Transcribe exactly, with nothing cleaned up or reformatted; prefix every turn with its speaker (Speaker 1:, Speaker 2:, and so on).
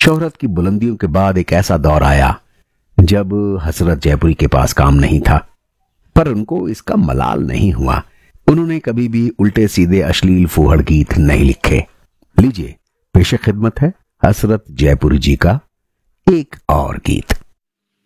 Speaker 1: शोहरत की बुलंदियों के बाद एक ऐसा दौर आया जब हसरत जयपुरी के पास काम नहीं था, पर उनको इसका मलाल नहीं हुआ। उन्होंने कभी भी उल्टे सीधे अश्लील फूहड़ गीत नहीं लिखे। लीजिए पेश खिदमत है हसरत जयपुरी जी का एक और गीत।